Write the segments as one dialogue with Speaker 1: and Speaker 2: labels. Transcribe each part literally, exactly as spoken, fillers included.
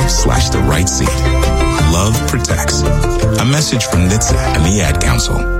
Speaker 1: slash the right seat. Love protects. A message from N H T S A and the Ad Council.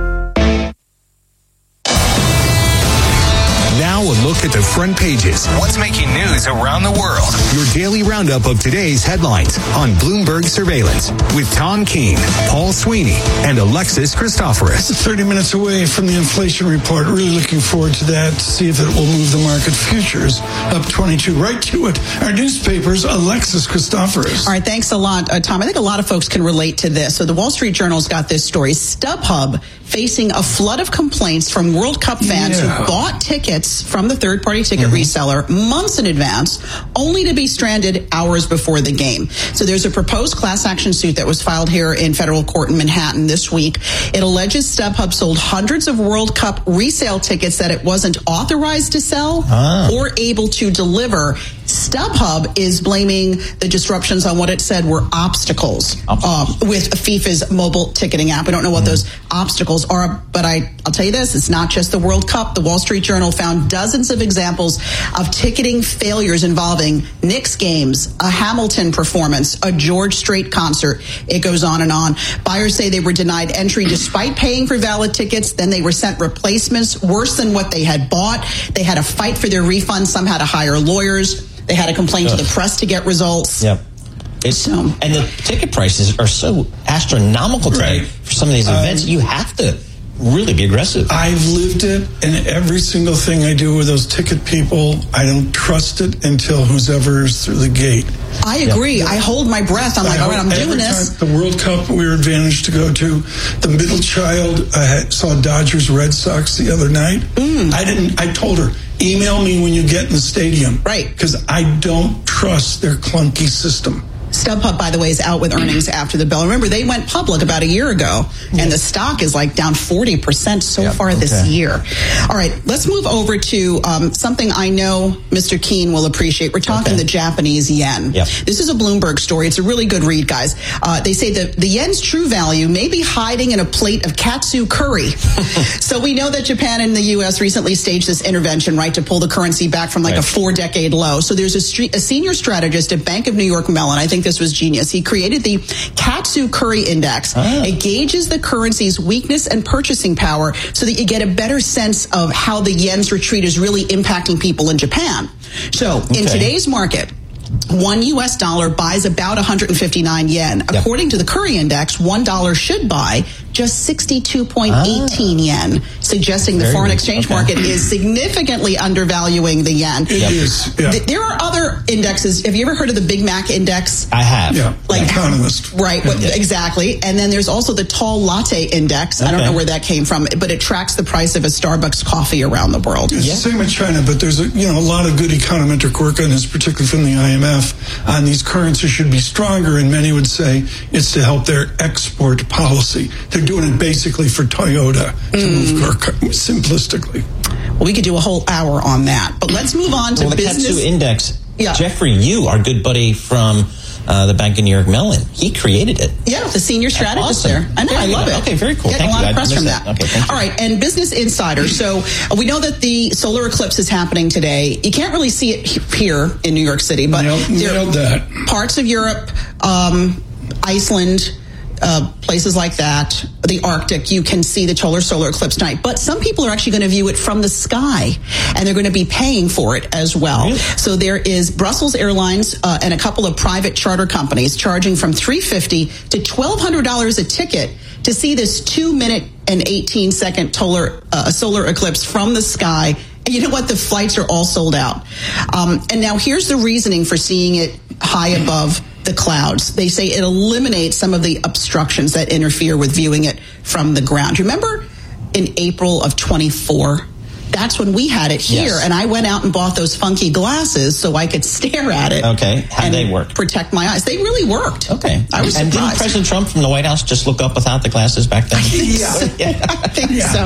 Speaker 1: Now a look at the front pages.
Speaker 2: What's making news around the world?
Speaker 1: Your daily roundup of today's headlines on Bloomberg Surveillance with Tom Keene, Paul Sweeney, and Alexis Christoforous.
Speaker 3: thirty minutes away from the inflation report. Really looking forward to that to see if it will move the market. Futures up twenty-two. Right to it. Our newspapers, Alexis Christoforous.
Speaker 4: All right, thanks a lot, uh, Tom. I think a lot of folks can relate to this. So the Wall Street Journal's got this story. StubHub facing a flood of complaints from World Cup fans
Speaker 3: Yeah.
Speaker 4: who bought tickets from the third-party ticket
Speaker 3: Mm-hmm.
Speaker 4: reseller months in advance, only to be stranded hours before the game. So there's a proposed class action suit that was filed here in federal court in Manhattan this week. It alleges StubHub sold hundreds of World Cup resale tickets that it wasn't authorized to sell
Speaker 5: Ah.
Speaker 4: or able to deliver. StubHub is blaming the disruptions on what it said were obstacles um, with FIFA's mobile ticketing app. We don't know what those obstacles are, but I, I'll tell you this, it's not just the World Cup. The Wall Street Journal found dozens of examples of ticketing failures involving Knicks games, a Hamilton performance, a George Strait concert. It goes on and on. Buyers say they were denied entry despite paying for valid tickets. Then they were sent replacements worse than what they had bought. They had to fight for their refund. Some had to hire lawyers. They had to complain Ugh. to the press to get results.
Speaker 5: Yep. It's,
Speaker 4: So-
Speaker 5: and the ticket prices are so astronomical today
Speaker 3: Right.
Speaker 5: for some of these events.
Speaker 3: Um,
Speaker 5: you have to really be aggressive.
Speaker 3: I've lived it, and every single thing I do with those ticket people, I don't trust it until who's ever is through the gate.
Speaker 4: I agree.
Speaker 3: Yep.
Speaker 4: I hold my breath. I'm like, all right, I'm
Speaker 3: Every
Speaker 4: doing this.
Speaker 3: time the World Cup we were advantaged to go to, the middle child uh, had, saw Dodgers Red Sox the other night. Mm. I didn't. I told her, email me when you get in the stadium,
Speaker 4: Right.
Speaker 3: Because I don't trust their clunky system.
Speaker 4: StubHub, by the way, is out with earnings after the bell. Remember, they went public about a year ago, and the stock is like down forty percent so
Speaker 5: Yep,
Speaker 4: far this
Speaker 5: okay.
Speaker 4: year. All right, let's move over to um, something I know Mister Keene will appreciate. We're talking
Speaker 5: Okay.
Speaker 4: the Japanese yen.
Speaker 5: Yep.
Speaker 4: This is a Bloomberg story. It's a really good read, guys. Uh, they say that the yen's true value may be hiding in a plate of katsu curry. So we know that Japan and the U S recently staged this intervention, right, to pull the currency back from like
Speaker 5: Right.
Speaker 4: a four-decade low. So there's a, street, a senior strategist at Bank of New York Mellon. I think this was genius. He created the Katsu Curry Index.
Speaker 5: Ah.
Speaker 4: It gauges the currency's weakness and purchasing power so that you get a better sense of how the yen's retreat is really impacting people in Japan. So in
Speaker 5: Okay.
Speaker 4: today's market, one U S dollar buys about one hundred fifty-nine yen.
Speaker 5: Yep.
Speaker 4: According to the Curry Index, one dollar should buy just sixty-two point one eight yen, suggesting the
Speaker 5: Very
Speaker 4: foreign
Speaker 5: good.
Speaker 4: exchange
Speaker 5: Okay.
Speaker 4: market is significantly undervaluing the yen.
Speaker 3: It is. Yeah.
Speaker 4: Th- There are other indexes. Have you ever heard of the Big Mac Index?
Speaker 5: I have.
Speaker 3: Yeah.
Speaker 4: Like-
Speaker 3: Economist.
Speaker 4: Right, what,
Speaker 5: Yeah.
Speaker 4: exactly. And then there's also the Tall Latte Index. I don't
Speaker 5: Okay.
Speaker 4: know where that came from, but it tracks the price of a Starbucks coffee around the world.
Speaker 3: It's the same with China, but there's a, you know, a lot of good econometric work on this, particularly from the I M F, on these currencies should be stronger, and many would say it's to help their export policy. They're doing it basically for Toyota, to
Speaker 4: Mm.
Speaker 3: move car, simplistically.
Speaker 4: Well, we could do a whole hour on that. But let's move on to
Speaker 5: Well, the
Speaker 4: business.
Speaker 5: Katsu Index,
Speaker 4: Yeah.
Speaker 5: Jeffrey Yu, our good buddy from uh, the Bank of New York Mellon, he created it.
Speaker 4: Yeah, the senior strategist
Speaker 5: awesome.
Speaker 4: there. I know,
Speaker 5: Very
Speaker 4: I love
Speaker 5: good.
Speaker 4: it.
Speaker 5: Okay, very cool.
Speaker 4: Getting
Speaker 5: Thank
Speaker 4: a lot
Speaker 5: you.
Speaker 4: of
Speaker 5: I
Speaker 4: press from
Speaker 5: missed
Speaker 4: that.
Speaker 5: that. Okay, thank you.
Speaker 4: All right, and Business Insider. So uh, we know that the solar eclipse is happening today. You can't really see it he- here in New York City, but
Speaker 3: Nailed-
Speaker 4: there
Speaker 3: nailed that.
Speaker 4: parts of Europe, um, Iceland, uh, places like that, the Arctic, you can see the solar solar eclipse tonight. But some people are actually going to view it from the sky, and they're going to be paying for it as well.
Speaker 5: Really?
Speaker 4: So there is Brussels Airlines uh, and a couple of private charter companies charging from three hundred fifty dollars to twelve hundred dollars a ticket to see this two minute and eighteen second solar, uh, solar eclipse from the sky. And you know what? The flights are all sold out. Um, and now here's the reasoning for seeing it high above the clouds. They say it eliminates some of the obstructions that interfere with viewing it from the ground. Remember in April of twenty-four? That's when we had it here,
Speaker 5: Yes.
Speaker 4: and I went out and bought those funky glasses so I could stare at it.
Speaker 5: Okay. How'd
Speaker 4: and
Speaker 5: they work?
Speaker 4: Protect my eyes. They really worked.
Speaker 5: Okay.
Speaker 4: I was
Speaker 5: and didn't
Speaker 4: surprised.
Speaker 5: President Trump from the White House just look up without the glasses back then?
Speaker 4: Yeah, I think so.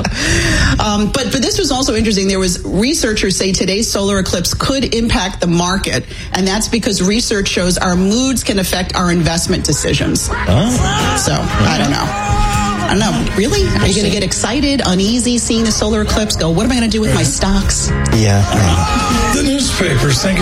Speaker 4: Um, but but this was also interesting. There was researchers say today's solar eclipse could impact the market, and that's because research shows our moods can affect our investment decisions.
Speaker 5: Oh.
Speaker 4: So I don't know. I don't know. Really? Are you going to get excited, uneasy, seeing the solar eclipse? Go, what am I going to do with my stocks?
Speaker 5: Yeah.
Speaker 3: The newspapers. Thank you.